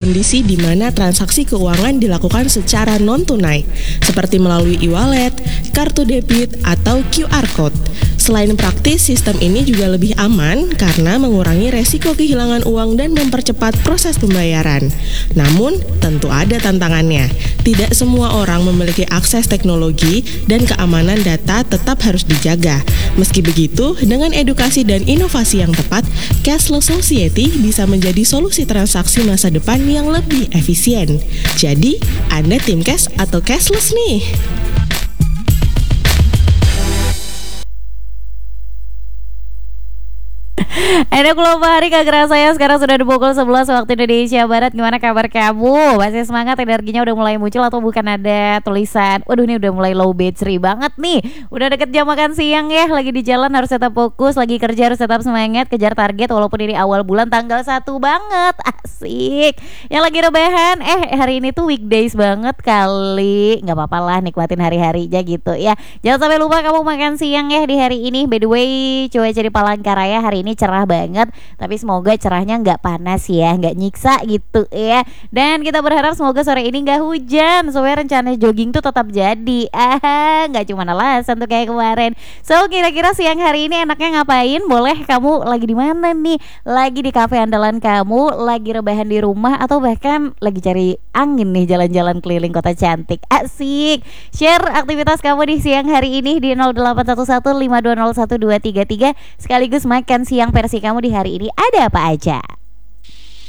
kondisi di mana transaksi keuangan dilakukan secara non-tunai, seperti melalui e-wallet, kartu debit, atau QR Code. Selain praktis, sistem ini juga lebih aman karena mengurangi resiko kehilangan uang dan mempercepat proses pembayaran. Namun, tentu ada tantangannya. Tidak semua orang memiliki akses teknologi dan keamanan data tetap harus dijaga. Meski begitu, dengan edukasi dan inovasi yang tepat, cashless society bisa menjadi solusi transaksi masa depan yang lebih efisien. Jadi, Anda tim cash atau cashless nih? Enak loh Pak Hari, gak kerasa ya sekarang sudah di pukul 11 waktu Indonesia Barat. Gimana kabar kamu? Masih semangat, energinya udah mulai muncul atau bukan ada tulisan waduh ini udah mulai low battery banget nih. Udah deket jam makan siang ya, lagi di jalan harus tetap fokus, lagi kerja harus tetap semangat, kejar target walaupun ini awal bulan tanggal 1 banget. Asik. Yang lagi rebahan, hari ini tuh weekdays banget kali. Gak apa-apa lah, nikmatin hari-harinya gitu ya. Jangan sampai lupa kamu makan siang ya di hari ini. By the way, cuaca di Palangkaraya hari ini cerah banget, tapi semoga cerahnya nggak panas ya, nggak nyiksa gitu ya. Dan kita berharap semoga sore ini nggak hujan supaya rencana jogging tuh tetap jadi. Nggak cuma alasan tuh kayak kemarin. So kira-kira siang hari ini enaknya ngapain? Boleh kamu lagi di mana nih? Lagi di kafe andalan kamu, lagi rebahan di rumah, atau bahkan lagi cari angin nih jalan-jalan keliling kota cantik. Asik. Share aktivitas kamu di siang hari ini di 0811 5201 233 sekaligus makan siang versi kamu di hari ini ada apa aja.